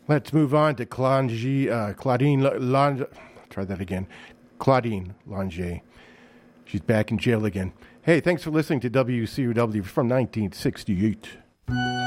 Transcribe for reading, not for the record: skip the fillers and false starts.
Let's move on to Claudine try that again. Claudine Longet. She's back in jail again. Hey, thanks for listening to WCUW from 1968.